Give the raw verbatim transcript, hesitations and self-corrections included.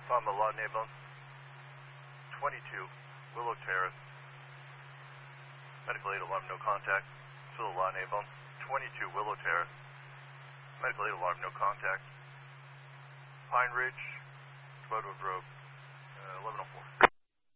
Farmer Law Neighborhood, twenty-two, Willow Terrace. Medical aid alarm, no contact. Still Law Neighborhood, twenty-two, Willow Terrace. Medical aid alarm, no contact. Pine Ridge, Twelve Road, uh, eleven oh four.